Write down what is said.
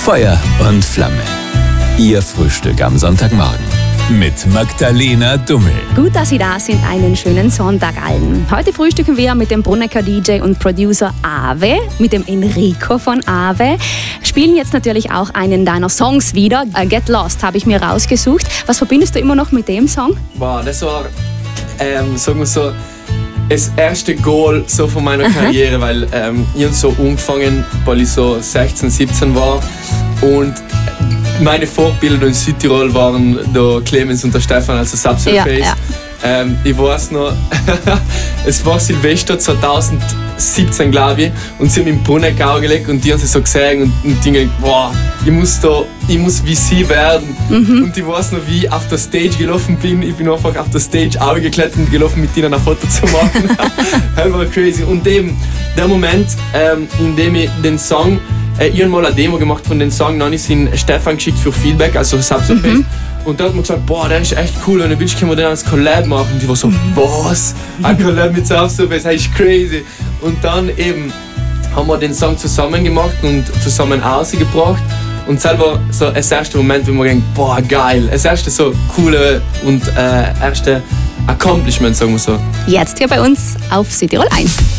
Feuer und Flamme. Ihr Frühstück am Sonntagmorgen mit Magdalena Dummel. Gut, dass Sie da sind. Einen schönen Sonntag allen. Heute frühstücken wir mit dem Brunnecker DJ und Producer Ave, mit dem Enrico von Ave. Spielen jetzt natürlich auch einen deiner Songs wieder. Get Lost habe ich mir rausgesucht. Was verbindest du immer noch mit dem Song? Wow, das war, sagen wir so, das erste Goal so von meiner Karriere, weil ich habe so angefangen, weil ich so 16, 17 war und meine Vorbilder in Südtirol waren der Clemens und der Stefan, also Subsurface. Ja. Ich weiß noch, es war Silvester 2017, glaube ich, und sie haben im Brunneck gelegt und die haben sich so gesehen und die denken, wow, ich muss wie sie werden. Und ich weiß noch, wie ich auf der Stage gelaufen bin. Ich bin einfach auf der Stage geklettert und gelaufen, mit ihnen ein Foto zu machen. Das war crazy. Und eben der Moment, in dem ich den Song, ich habe mal eine Demo gemacht von dem Song, dann habe ich ihn Stefan geschickt für Feedback, also Subsurface. Und da hat man gesagt, boah, der ist echt cool, wenn du willst, können wir den als Collab machen. Und die war so, was? Ein Collab mit Subsurface, das ist crazy. Und dann eben haben wir den Song zusammen gemacht und zusammen rausgebracht. Und selber so das erste Moment, wo man denkt, boah, geil. Das erste so coole und erste Accomplishment, sagen wir so. Jetzt hier bei uns auf Südtirol 1.